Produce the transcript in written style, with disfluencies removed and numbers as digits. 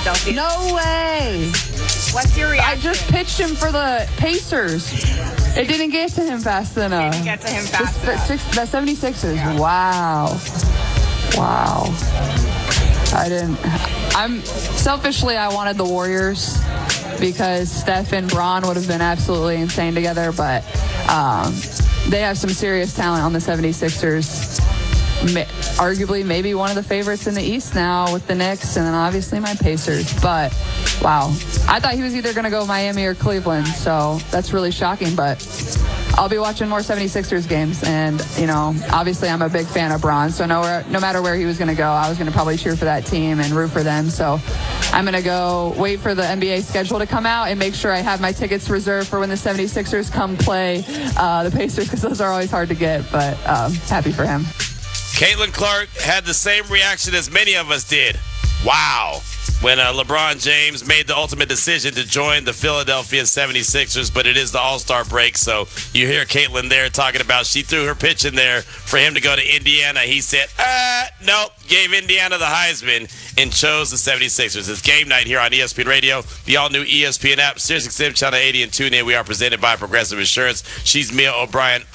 Philadelphia. No way. What's your reaction? I just pitched him for the Pacers. It didn't get to him fast enough. Didn't get to him fast enough. The 76ers. Yeah. Wow. Selfishly, I wanted the Warriors because Steph and Bron would have been absolutely insane together, but they have some serious talent on the 76ers. Arguably maybe one of the favorites in the East now with the Knicks, and then obviously my Pacers. But wow, I thought he was either going to go Miami or Cleveland, so that's really shocking. But I'll be watching more 76ers games, and obviously I'm a big fan of Bron, so no matter where he was going to go, I was going to probably cheer for that team and root for them. So I'm going to go wait for the NBA schedule to come out and make sure I have my tickets reserved for when the 76ers come play the Pacers, because those are always hard to get, but happy for him. Caitlin Clark had the same reaction as many of us did. Wow. When LeBron James made the ultimate decision to join the Philadelphia 76ers, but it is the All-Star break, so you hear Caitlin there talking about she threw her pitch in there for him to go to Indiana. He said, nope, gave Indiana the Heisman and chose the 76ers. It's game night here on ESPN Radio, the all-new ESPN app, SiriusXM Channel 80, and tune in. We are presented by Progressive Insurance. She's Mia O'Brien.